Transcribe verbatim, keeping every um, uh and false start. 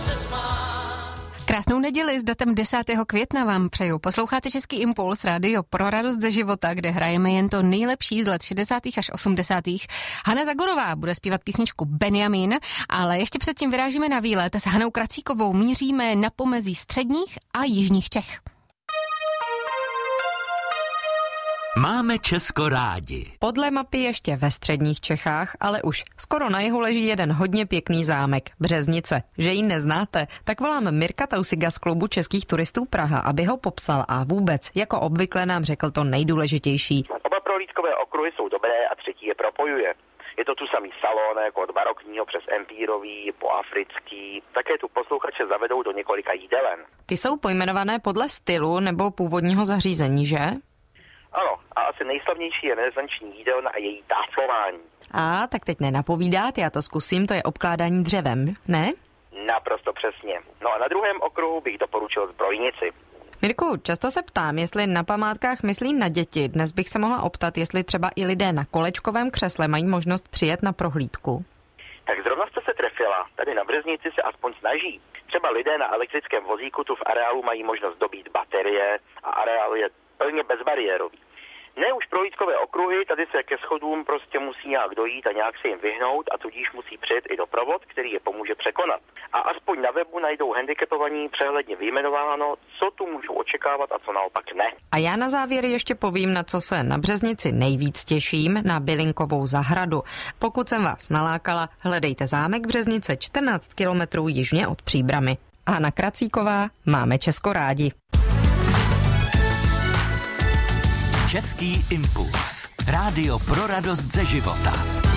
se smát. Krásnou neděli s datem desátého května vám přeju. Posloucháte Český impuls, rádio pro radost ze života, kde hrajeme jen to nejlepší z let šedesátých až osmdesátých. Hana Zagorová bude zpívat písničku Benjamin, ale ještě předtím vyrážíme na výlet. S Hanou Kracíkovou míříme na pomezí středních a jižních Čech. Máme Česko rádi. Podle mapy ještě ve středních Čechách, ale už skoro na jihu leží jeden hodně pěkný zámek, Březnice. Že ji neznáte, tak volám Mirka Tausiga z klubu českých turistů Praha, aby ho popsal a vůbec, jako obvykle nám řekl to nejdůležitější. Oba prohlídkové okruhy jsou dobré a třetí je propojuje. Je to tu samý salon, jako od barokního přes empírový, po africký. Také tu posluchače zavedou do několika jídelen. Ty jsou pojmenované podle stylu nebo původního zařízení, že? Ano, a asi nejslavnější je renesanční jídelna a její táflování. A tak teď nenapovídáte, já to zkusím, to je obkládání dřevem, ne? Naprosto přesně. No a na druhém okruhu bych doporučil zbrojnici. Mirku, často se ptám, jestli na památkách myslím na děti. Dnes bych se mohla optat, jestli třeba i lidé na kolečkovém křesle mají možnost přijet na prohlídku. Tak zrovna jste se trefila. Tady na Březnici se aspoň snaží. Třeba lidé na elektrickém vozíku tu v areálu mají možnost dobít baterie a areál je plně bezbariérový. Ne už prohlídkové okruhy, tady se ke schodům prostě musí nějak dojít a nějak se jim vyhnout a tudíž musí přijet i doprovod, který je pomůže překonat. A aspoň na webu najdou handicapovaní přehledně vyjmenováno, co tu můžou očekávat a co naopak ne. A já na závěr ještě povím, na co se na Březnici nejvíc těším, na bylinkovou zahradu. Pokud jsem vás nalákala, hledejte zámek Březnice čtrnáct kilometrů jižně od Příbrami. Hana Kracíková, máme Česko rádi. Český impuls. Rádio pro radost ze života.